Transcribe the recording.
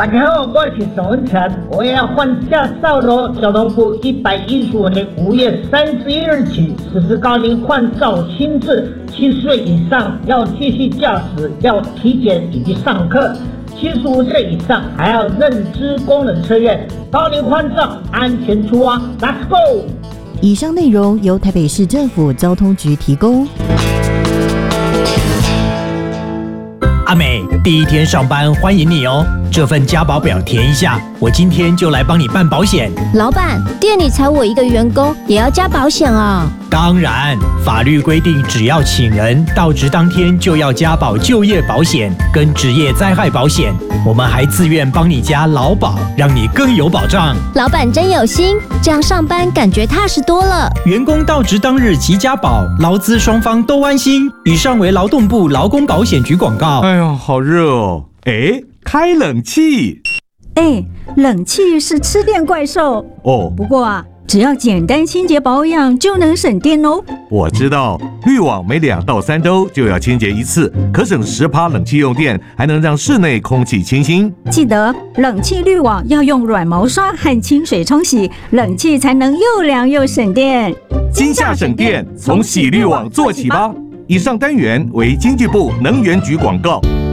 家好，我是宋文成，我要换驾照喽！交通部115年5月31日起实施高龄换照新制，70岁以上要继续驾驶，要体检以及上课；75岁以上还要认知功能测验。高龄换照，安全出发 ，Let's go！ 以上内容由台北市政府交通局提供。 阿美，第一天上班欢迎你哦！这份加保表填一下，我今天就来帮你办保险。 老板，店里才我一个员工，也要加保险啊？ 当然，法律规定，只要请人到职当天就要加保就业保险跟职业灾害保险。我们还自愿帮你加劳保，让你更有保障。 老板真有心，这样上班感觉踏实多了。 员工到职当日即加保，劳资双方都安心。以上为劳动部劳工保险局广告。 哎呦，好热哦！哎，开冷气。 哎，冷气是吃电怪兽哦。 不过啊，只要简单清洁保养就能省电哦。 我知道，滤网每2到3周就要清洁一次，可省10%冷气用电，还能让室内空气清新。 记得冷气滤网要用软毛刷和清水冲洗，冷气才能又凉又省电。 今夏省电，从洗滤网做起吧。以上单元为经济部能源局广告。